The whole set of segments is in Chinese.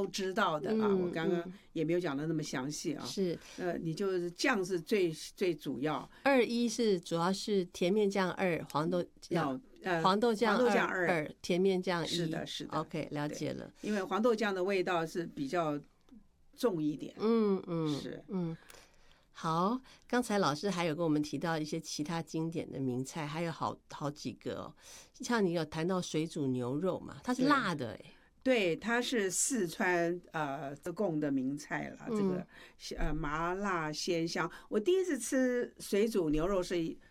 都知道的啊。我刚刚也没有讲的那么详细啊。 是， 你就是酱是最主要。 2:1是主要是甜面酱2，黄豆酱2，甜面酱1。 是的，是的。 OK， 了解了。 因为黄豆酱的味道是比较重一点。是。 好，刚才老师还有跟我们提到一些其他经典的名菜，还有好几个哦。像你有谈到水煮牛肉嘛，它是辣的哎。 对，它是四川供的名菜了。这个麻辣鲜香。我第一次吃水煮牛肉是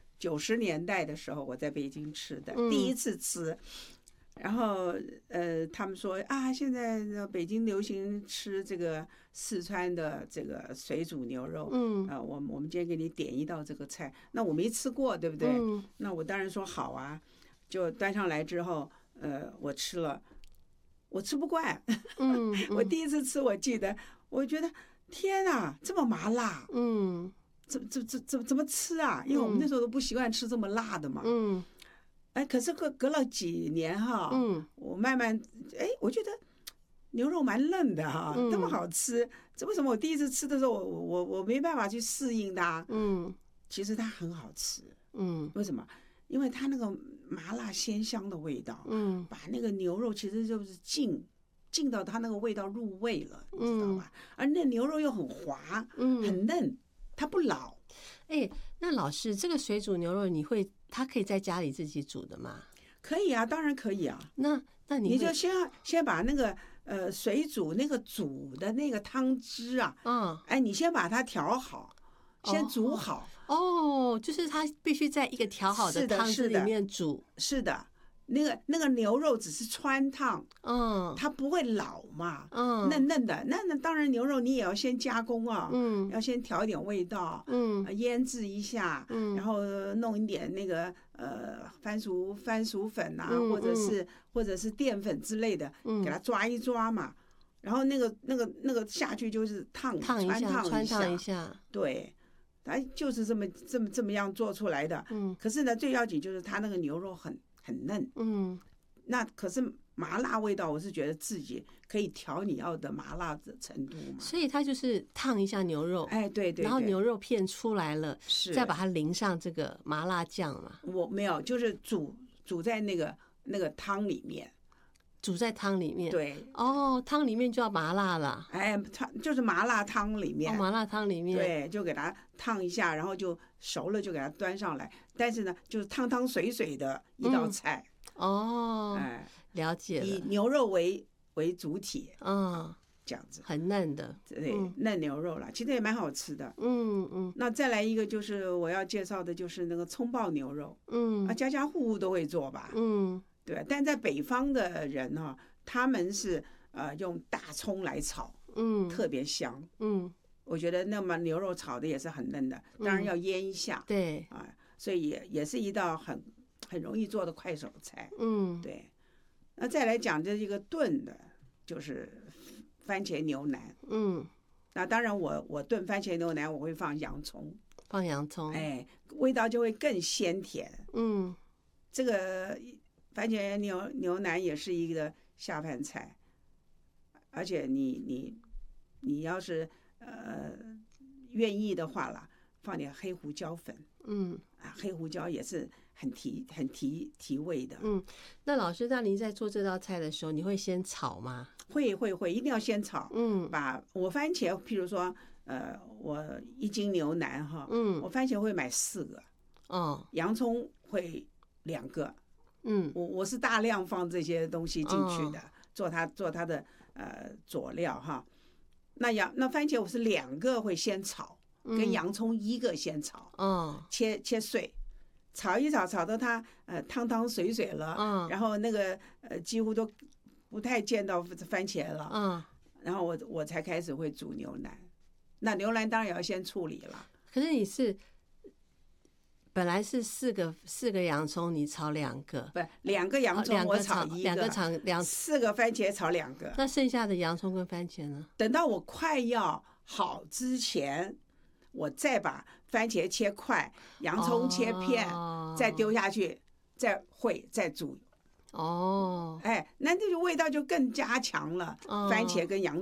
90年代的时候，我在北京吃的，第一次吃。然后他们说啊，现在北京流行吃这个四川的这个水煮牛肉。我们今天给你点一道这个菜，那我没吃过，对不对？那我当然说好啊，就端上来之后，我吃了，我吃不惯。我第一次吃，我记得，我觉得天啊，这么麻辣。怎么吃啊？因为我们那时候都不习惯吃这么辣的嘛。可是隔了几年哈，我慢慢我觉得牛肉蛮嫩的哈，那么好吃。这为什么我第一次吃的时候，我没办法去适应它？其实它很好吃。为什么？因为它那个麻辣鲜香的味道，把那个牛肉其实就是浸到它那个味道入味了，你知道吧？而那牛肉又很滑，很嫩，它不老。 那老师，这个水煮牛肉它可以在家里自己煮的吗？ 可以啊，当然可以啊。 那你就先把那个水煮那个煮的那个汤汁啊，你先把它调好，先煮好。 就是它必须在一个调好的汤汁里面煮。 是的。那个牛肉只是汆烫，它不会老嘛，嫩嫩的。那当然牛肉你也要先加工啊，要先调一点味道，腌制一下，然后弄一点那个番薯粉啊，或者是淀粉之类的，给它抓一抓嘛。然后那个下去就是汆烫一下，对。它就是这么样做出来的。可是呢，最要紧就是它那个牛肉很嫩。那可是麻辣味道，我是觉得自己可以调你要的麻辣的程度嘛。 所以它就是烫一下牛肉， 对， 然后牛肉片出来了，再把它淋上这个麻辣酱嘛。 我没有，就是煮在那个汤里面。 煮在汤里面。 对。 汤里面就要麻辣了。 就是麻辣汤里面。 麻辣汤里面。 对，就给它烫一下，然后就熟了，就给它端上来。但是呢，就是汤汤水水的一道菜。 了解了。 以牛肉为主体。这样子。 很嫩的。 对，嫩牛肉啦，其实也蛮好吃的。那再来一个就是我要介绍的就是那个葱爆牛肉。家家户户都会做吧。对，但在北方的人呢，他们是用大葱来炒，特别香。我觉得那么牛肉炒的也是很嫩的，当然要腌一下。 对所以也是一道很容易做的快手菜。对。那再来讲这个炖的，就是番茄牛腩。那当然我炖番茄牛腩我会放洋葱，味道就会更鲜甜。这个番茄牛腩也是一个下饭菜，而且你要是愿意的话啦，放点黑胡椒粉。黑胡椒也是很提味的。 那老师，那您在做这道菜的时候，你会先炒吗？ 会，一定要先炒。把我番茄，譬如说我1斤牛腩哈，我番茄会买4个，洋葱会2个。我是大量放这些东西进去的，做它的佐料哈。那番茄我是2个会先炒，跟洋葱1个先炒，切碎，炒一炒，炒到它汤汤水水了，然后那个几乎都不太见到番茄了，然后我才开始会煮牛腩。那牛腩当然也要先处理了。 可是你是本来是四个洋葱，你炒2个， 不，2个洋葱我炒1个，4个番茄炒2个。 那剩下的洋葱跟番茄呢？ 等到我快要好之前，我再把番茄切块，洋葱切片，再丢下去，再煮。那这个味道就更加强了。番茄跟洋